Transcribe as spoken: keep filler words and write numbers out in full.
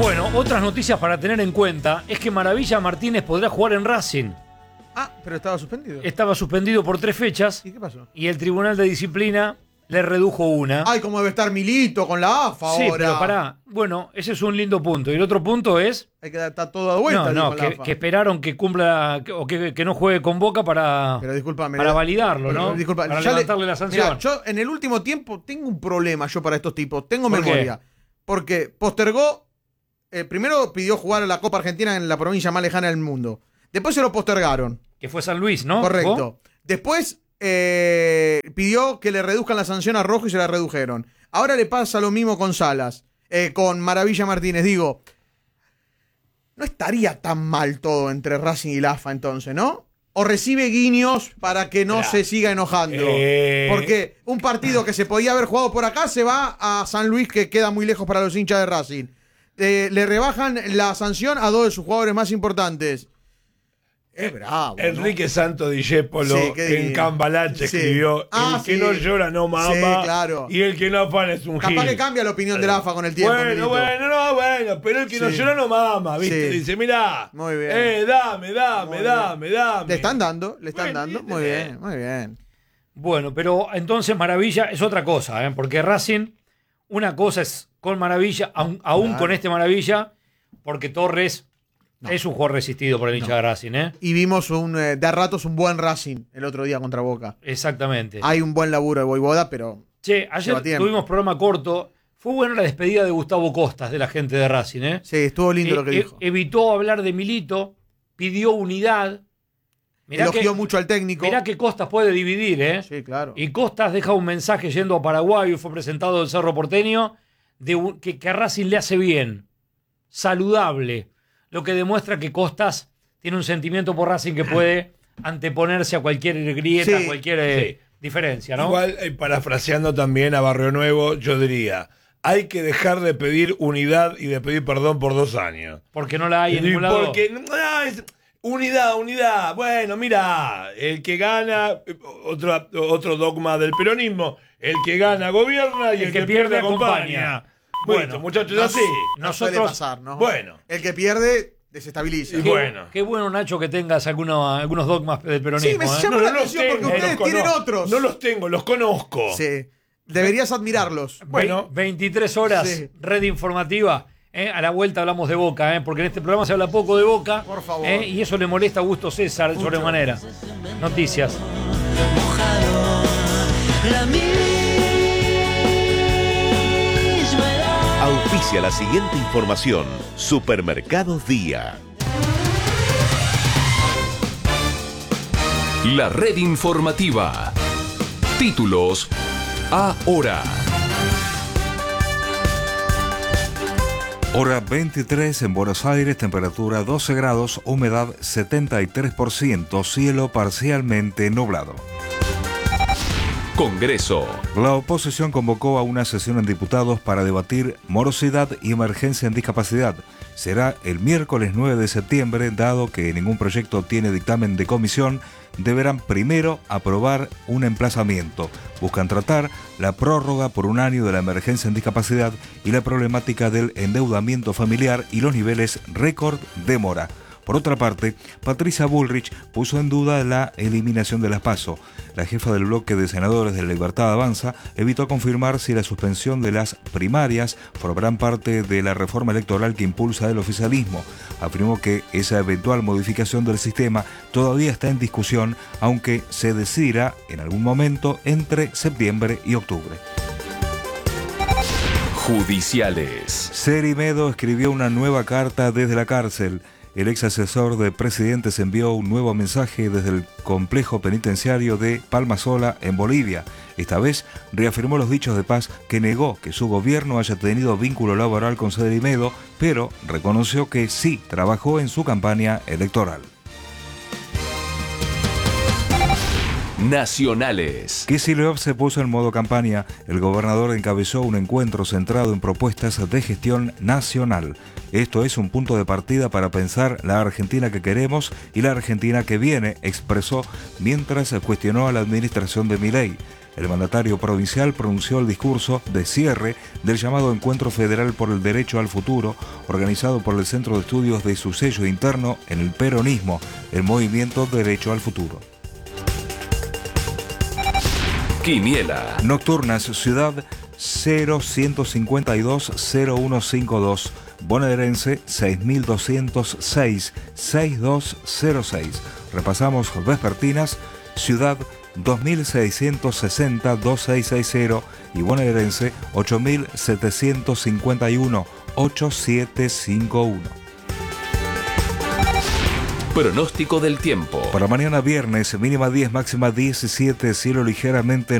Bueno, otras noticias para tener en cuenta es que Maravilla Martínez podrá jugar en Racing. Ah, pero estaba suspendido. Estaba suspendido por tres fechas. ¿Y qué pasó? Y el Tribunal de Disciplina le redujo una. Ay, cómo debe estar Milito con la A F A sí, ahora. pero pará. Bueno, ese es un lindo punto. Y el otro punto es... Hay que dar todo dado vuelta. No, no, con que, la A F A. que esperaron que cumpla que- o que, que no juegue con Boca para, Pero discúlpame. para validarlo, pero, ¿no? Disculpa, para ya le- levantarle la sanción. Mirá, yo en el último tiempo tengo un problema yo para estos tipos. Tengo ¿Por qué? memoria. Porque postergó... eh, primero pidió jugar a la Copa Argentina en la provincia más lejana del mundo. Después se lo postergaron. Que fue San Luis, ¿no? Correcto. ¿Jugó? Después eh, pidió que le reduzcan la sanción a Rojo y se la redujeron. Ahora le pasa lo mismo con Salas, eh, con Maravilla Martínez. Digo, no estaría tan mal todo entre Racing y la A F A entonces, ¿no? O recibe guiños para que no Mirá. se siga enojando. Eh. Porque un partido que se podía haber jugado por acá se va a San Luis, que queda muy lejos para los hinchas de Racing. Eh, le rebajan la sanción a dos de sus jugadores más importantes. Es bravo, ¿no? Enrique Santo Discépolo Sí, ¿qué en diría? Cambalache Sí. escribió: Ah, el que sí. no llora no mama, Sí, claro. y el que no afana es un Capaz gil. que cambia la opinión de la A F A con el tiempo. Bueno, Milito. bueno, no, bueno, pero el que no Sí. llora no mama, ¿viste? Sí. Dice, mirá, Muy bien. eh, dame, dame, Muy dame, dame. Le están dando, le están Bueno, dando. ¿viste? Muy bien, muy bien. Bueno, pero entonces Maravilla es otra cosa, ¿eh? Porque Racing, una cosa es con Maravilla, aún, aún Claro. con este Maravilla, porque Torres No. es un jugador resistido por el hincha No. de Racing, ¿eh? Y vimos un, eh, de a ratos un buen Racing el otro día contra Boca. Exactamente. Hay un buen laburo de Voivoda, pero Che, ayer lleva tiempo. tuvimos programa corto. Fue buena la despedida de Gustavo Costas, de la gente de Racing, ¿eh? sí, estuvo lindo Eh, lo que eh, dijo. evitó hablar de Milito, pidió unidad. Mirá Elogió que, mucho al técnico. mirá que Costas puede dividir, ¿eh? Sí, claro. Y Costas deja un mensaje yendo a Paraguay, fue presentado del Cerro Porteño, de un- que, que a Racing le hace bien, saludable, lo que demuestra que Costas tiene un sentimiento por Racing que puede anteponerse a cualquier grieta, Sí, a cualquier eh, diferencia, ¿no? Igual, eh, parafraseando también a Barrio Nuevo, yo diría: hay que dejar de pedir unidad y de pedir perdón por dos años. Porque no la hay en Y ningún lado. porque no, es- unidad, unidad. Bueno, mira, el que gana, eh, otro, otro dogma del peronismo, el que gana gobierna y el, que, pierde acompaña. Bueno, Bueno, muchachos, No, así. no suele nosotros- pasar, ¿no? Bueno. El que pierde, desestabiliza. Y Qué bueno. Qué bueno, Nacho, que tengas alguno- algunos dogmas del peronismo. Sí, me ¿eh? llama No, la no los atención porque tengo, ustedes los tienen conozco. otros. No los tengo, los conozco. Sí. Deberías admirarlos. Bueno. Ve- veintitrés horas, Sí. red informativa. ¿eh? A la vuelta hablamos de Boca, ¿eh? Porque en este programa se habla poco de Boca. Por favor. ¿eh? Y eso le molesta a Augusto César de sobremanera. Noticias. La misma edad. Auspicia la siguiente información. Supermercados Día. La red informativa. Títulos ahora. Hora veintitrés en Buenos Aires, temperatura doce grados, humedad setenta y tres por ciento, cielo parcialmente nublado. Congreso. La oposición convocó a una sesión en diputados para debatir morosidad y emergencia en discapacidad. Será el miércoles nueve de septiembre, dado que ningún proyecto tiene dictamen de comisión, deberán primero aprobar un emplazamiento. Buscan tratar la prórroga por un año de la emergencia en discapacidad y la problemática del endeudamiento familiar y los niveles récord de mora. Por otra parte, Patricia Bullrich puso en duda la eliminación de las PASO. La jefa del bloque de senadores de la Libertad Avanza evitó confirmar si la suspensión de las primarias formarán parte de la reforma electoral que impulsa el oficialismo. Afirmó que esa eventual modificación del sistema todavía está en discusión, aunque se decidirá en algún momento entre septiembre y octubre. Judiciales. Seri Medo escribió una nueva carta desde la cárcel. El ex asesor de presidentes envió un nuevo mensaje desde el complejo penitenciario de Palmasola, en Bolivia. Esta vez reafirmó los dichos de Paz, que negó que su gobierno haya tenido vínculo laboral con Seri Medo, pero reconoció que sí trabajó en su campaña electoral. Nacionales. Kicillof se puso en modo campaña. El gobernador encabezó un encuentro centrado en propuestas de gestión nacional. Esto es un punto de partida para pensar la Argentina que queremos y la Argentina que viene, expresó mientras cuestionó a la administración de Milei. El mandatario provincial pronunció el discurso de cierre del llamado Encuentro Federal por el Derecho al Futuro, organizado por el Centro de Estudios de su sello interno en el peronismo, el Movimiento Derecho al Futuro. Quiniela. Nocturnas, Ciudad cero uno cinco dos cero uno cinco dos, bonaerense seis mil doscientos seis seis dos cero seis. Repasamos vespertinas, Ciudad dos mil seiscientos sesenta dos seis seis cero y bonaerense ocho mil setecientos cincuenta y uno ocho siete cinco uno. Pronóstico del tiempo. Para mañana viernes, mínima diez, máxima diecisiete, cielo ligeramente